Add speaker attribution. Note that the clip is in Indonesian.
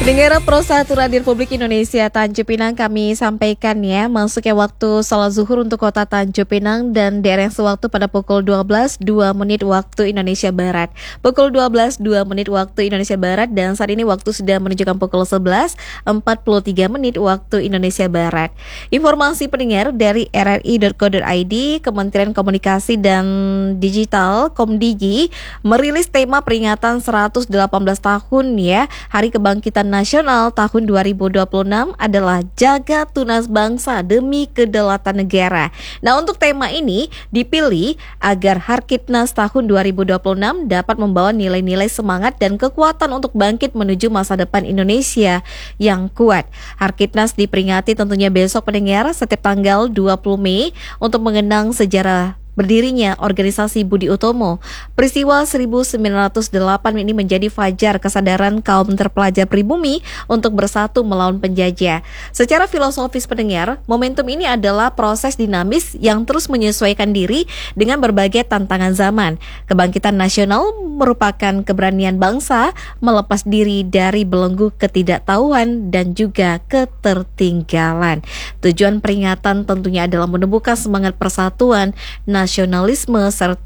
Speaker 1: Pendengar Pro1 Radio Republik Indonesia Tanjung Pinang, kami sampaikan ya, masuknya waktu salat zuhur untuk kota Tanjung Pinang dan daerah yang sewaktu pada pukul 12.02 waktu Indonesia Barat. Pukul 12.02 waktu Indonesia Barat, dan saat ini waktu sudah menunjukkan pukul 11.43 waktu Indonesia Barat. Informasi pendengar dari rri.co.id, Kementerian Komunikasi dan Digital Komdigi merilis tema peringatan 118 tahun ya, Hari Kebangkitan Nasional tahun 2026 adalah Jaga Tunas Bangsa Demi Kedaulatan Negara. Nah, untuk tema ini dipilih agar Harkitnas tahun 2026 dapat membawa nilai-nilai semangat dan kekuatan untuk bangkit menuju masa depan Indonesia yang kuat. Harkitnas diperingati tentunya besok pendengar, setiap tanggal 20 Mei untuk mengenang sejarah berdirinya organisasi Budi Utomo. Peristiwa 1908 ini menjadi fajar kesadaran kaum terpelajar pribumi untuk bersatu melawan penjajah. Secara filosofis pendengar, momentum ini adalah proses dinamis yang terus menyesuaikan diri dengan berbagai tantangan zaman. Kebangkitan nasional merupakan keberanian bangsa melepas diri dari belenggu ketidaktahuan dan juga ketertinggalan. Tujuan peringatan tentunya adalah menumbuhkan semangat persatuan, nasionalisme, serta